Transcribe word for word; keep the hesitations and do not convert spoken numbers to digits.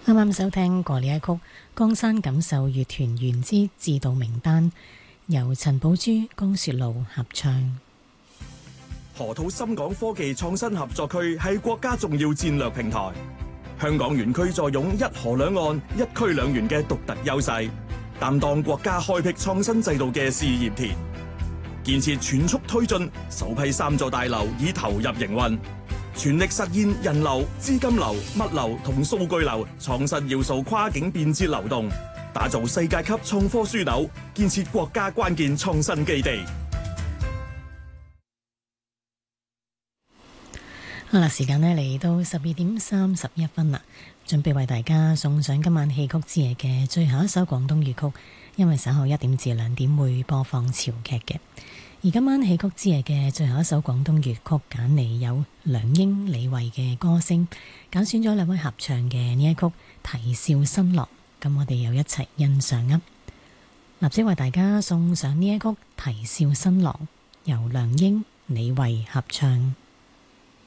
啱啱收聽過呢一曲《江山錦繡樂團原之自導名單》，由陳寶珠、江雪露合唱。 河套深港科技創新合作區係國家重要戰略平台，香港園區坐擁一河兩岸、一區兩園嘅獨特優勢，擔當國家開闢創新制度嘅試驗田。建設全速推進，首批三座大樓已投入營運，全力實現人流、資金流、物流同數據流創新要素跨境便捷流動，打造世界級創科樞紐，建設國家關鍵創新基地。 好啦，時間呢嚟到十二點三十一分啦，準備為大家送上今晚戲曲之夜嘅最後一首廣東粵曲，因為稍後一點至兩點會播放潮劇嘅。而今晚戲曲之夜嘅最後一首廣東粵曲揀嚟有梁英、李慧嘅歌聲，揀選咗兩位合唱嘅呢一曲《啼笑新郎》，咁我哋又一齊欣賞啊！立即為大家送上呢一曲《啼笑新郎》，由梁英、李慧合唱。